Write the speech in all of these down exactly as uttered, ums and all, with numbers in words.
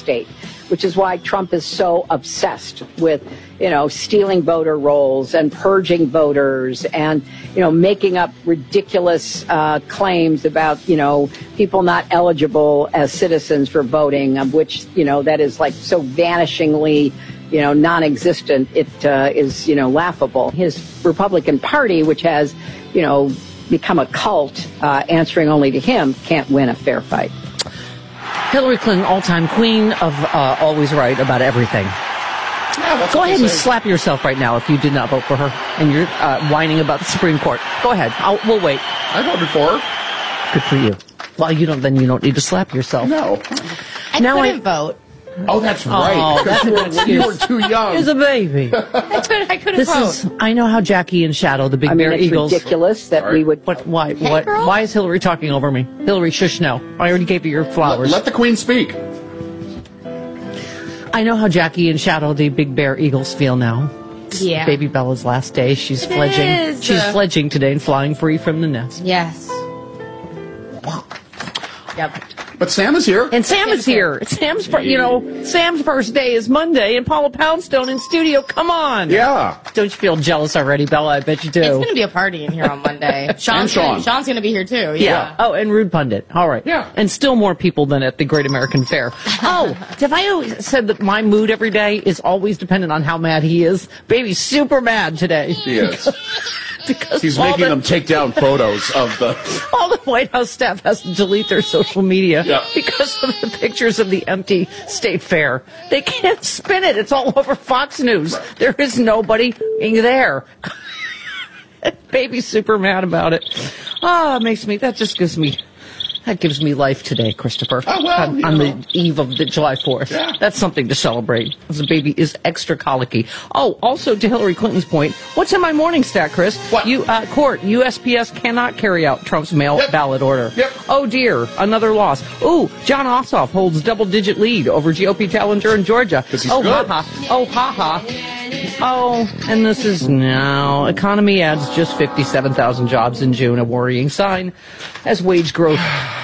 state, which is why Trump is so obsessed with, you know, stealing voter rolls and purging voters and, you know, making up ridiculous uh, claims about, you know, people not eligible as citizens for voting, of which, you know, that is like so vanishingly, you know, non-existent. It uh, is, you know, laughable. His Republican Party, which has, you know, become a cult, uh, answering only to him, can't win a fair fight. Hillary Clinton, all-time queen of uh, always right about everything. Yeah, Go ahead and slap yourself right now if you did not vote for her and you're uh, whining about the Supreme Court. Go ahead. I'll, we'll wait. I voted for her. Good for you. Well, you don't. Then you don't need to slap yourself. No. I Now couldn't I- vote. Oh, that's right. Oh, that's you, an were, you were excuse. too young. Is a baby. I couldn't, I couldn't This vote. is. I know how Jackie and Shadow, the Big I mean, Bear it's Eagles. ridiculous that Sorry. we would. What? Why? Hey, What? girl. Why is Hillary talking over me? Hillary, shush! No, I already gave you your let, flowers. let the queen speak. I know how Jackie and Shadow, the Big Bear Eagles, feel now. Yeah. Baby Bella's last day. She's It fledging. is. She's Uh, fledging today and flying free from the nest. Yes. Yep. But Sam is here. And Sam is here. Sam's, fir- you know, Sam's first day is Monday, and Paula Poundstone in studio. Come on. Yeah. Don't you feel jealous already, Bella? I bet you do. It's going to be a party in here on Monday. Sean's Sean. Gonna, Sean's going to be here too. Yeah. Yeah. Oh, and Rude Pundit. All right. Yeah. And still more people than at the Great American Fair. Oh, have I always said that my mood every day is always dependent on how mad he is? Baby's super mad today. He is. Because He's all making the, them take down photos of the... all the White House staff has to delete their social media Yeah. because of the pictures of the empty State Fair. They can't spin it. It's all over Fox News. Right. There is nobody there. Baby's super mad about it. Ah, it makes me, that just gives me, that gives me life today, Christopher. Oh, well, on you on know. the eve of the July fourth. Yeah. That's something to celebrate. The baby is extra colicky. Oh, also to Hillary Clinton's point, what's in my morning stat, Chris? What? You, uh, court, U S P S cannot carry out Trump's mail Yep. ballot order. Yep. Oh dear, another loss. Ooh, John Ossoff holds double-digit lead over G O P challenger in Georgia. 'Cause he's oh, good. ha-ha. Oh, ha-ha. Oh, and this is now. Economy adds just fifty-seven thousand jobs in June, a worrying sign, as wage growth.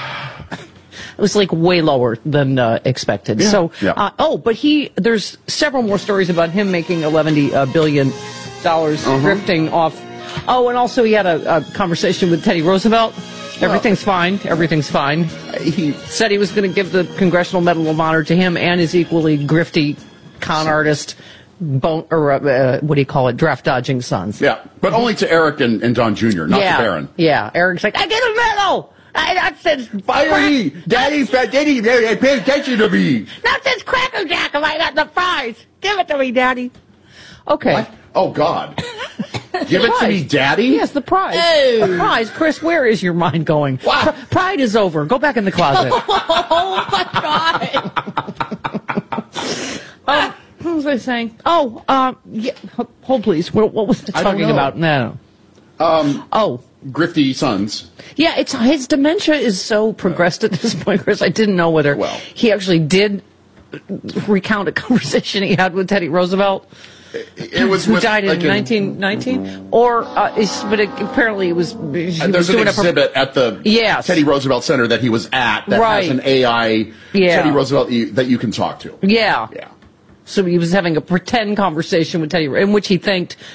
It was like way lower than uh, expected. Yeah. So, Yeah. uh, oh, but he, there's several more stories about him making eleven billion dollars Uh-huh. drifting off. Oh, and also he had a, a conversation with Teddy Roosevelt. Everything's fine. Everything's fine. He said he was going to give the Congressional Medal of Honor to him and his equally grifty con artist, bone, or uh, what do you call it, draft dodging sons. Yeah, but only to Eric and, and Don Junior, not yeah, to Barron. Yeah, Eric's like, I get a medal! I, that says Fire me! Daddy's fat Daddy, Daddy, pay attention to me! That says Cracker Jack if I got the prize. Give it to me, Daddy. Okay. What? Oh, God. Give it to me, Daddy? Yes, the prize. Oh. The prize. Chris, where is your mind going? What? Pr- pride is over. Go back in the closet. Oh my God. um, what was I saying? Oh, uh, yeah, h- hold please. What, what was I I don't talking know. about? No. Um, Oh. Grifty sons. Yeah, it's his dementia is so progressed at this point, Chris. I didn't know whether Well. he actually did recount a conversation he had with Teddy Roosevelt, It was who with, died in like, nineteen nineteen, or uh, it's, but it, apparently it was. He And was there's an doing it for- exhibit at the Yes. Teddy Roosevelt Center that he was at that Right. has an A I Yeah. Teddy Roosevelt you, that you can talk to. Yeah. Yeah. So he was having a pretend conversation with Teddy, in which he thanked